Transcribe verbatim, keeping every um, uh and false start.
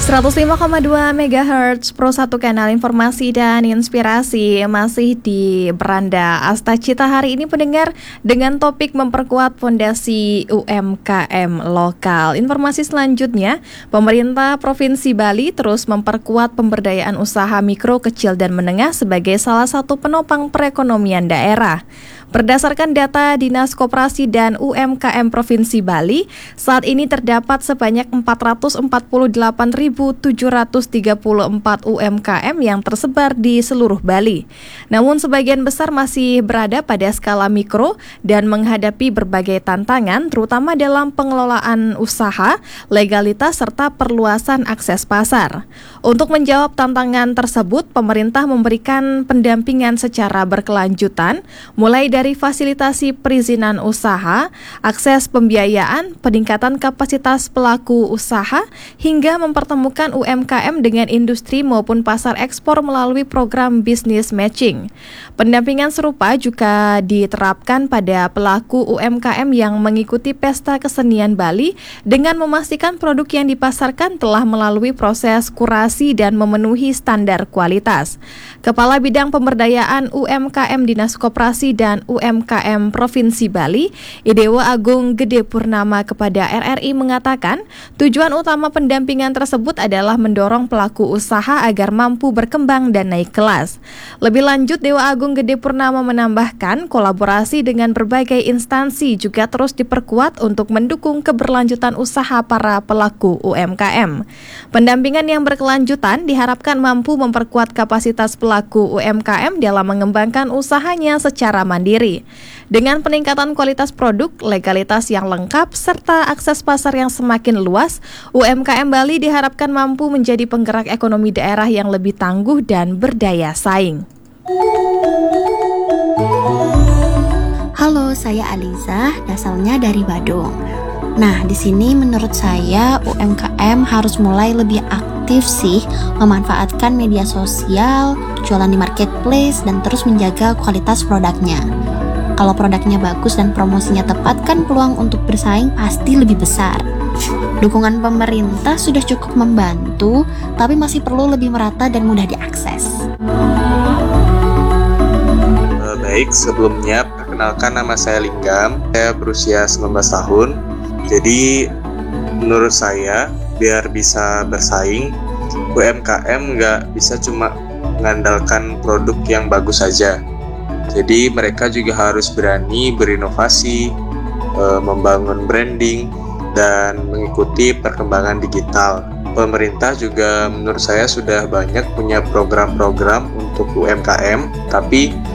seratus lima koma dua megahertz Pro satu Kanal Informasi dan Inspirasi masih di beranda Asta Cita hari ini pendengar dengan topik memperkuat fondasi U M K M lokal. Informasi selanjutnya, pemerintah Provinsi Bali terus memperkuat pemberdayaan usaha mikro, kecil dan menengah sebagai salah satu penopang perekonomian daerah. Berdasarkan data Dinas Koperasi dan U M K M Provinsi Bali, saat ini terdapat sebanyak empat ratus empat puluh delapan ribu tujuh ratus tiga puluh empat U M K M yang tersebar di seluruh Bali. Namun sebagian besar masih berada pada skala mikro dan menghadapi berbagai tantangan, terutama dalam pengelolaan usaha, legalitas serta perluasan akses pasar. Untuk menjawab tantangan tersebut, pemerintah memberikan pendampingan secara berkelanjutan, mulai dari dari fasilitasi perizinan usaha, akses pembiayaan, peningkatan kapasitas pelaku usaha, hingga mempertemukan U M K M dengan industri maupun pasar ekspor melalui program business matching. Pendampingan serupa juga diterapkan pada pelaku U M K M yang mengikuti Pesta Kesenian Bali dengan memastikan produk yang dipasarkan telah melalui proses kurasi dan memenuhi standar kualitas. Kepala Bidang Pemberdayaan U M K M Dinas Koperasi dan U M K M Provinsi Bali, Idewa Agung Gede Purnama kepada R R I mengatakan, tujuan utama pendampingan tersebut adalah mendorong pelaku usaha agar mampu berkembang dan naik kelas. Lebih lanjut, Dewa Agung Gede Purnama menambahkan, kolaborasi dengan berbagai instansi juga terus diperkuat untuk mendukung keberlanjutan usaha para pelaku U M K M. Pendampingan yang berkelanjutan diharapkan mampu memperkuat kapasitas pelaku U M K M dalam mengembangkan usahanya secara mandiri. Dengan peningkatan kualitas produk, legalitas yang lengkap, serta akses pasar yang semakin luas, U M K M Bali diharapkan mampu menjadi penggerak ekonomi daerah yang lebih tangguh dan berdaya saing. Halo, saya Aliza, asalnya dari Badung. Nah, di sini menurut saya U M K M harus mulai lebih aktif sih memanfaatkan media sosial, jualan di marketplace, dan terus menjaga kualitas produknya. Kalau produknya bagus dan promosinya tepat, kan peluang untuk bersaing pasti lebih besar. Dukungan pemerintah sudah cukup membantu, tapi masih perlu lebih merata dan mudah diakses. Baik, sebelumnya perkenalkan nama saya Linggam, saya berusia sembilan belas tahun. Jadi menurut saya biar bisa bersaing, U M K M nggak bisa cuma mengandalkan produk yang bagus saja. Jadi mereka juga harus berani berinovasi, e, membangun branding, dan mengikuti perkembangan digital. Pemerintah juga menurut saya sudah banyak punya program-program untuk U M K M, tapi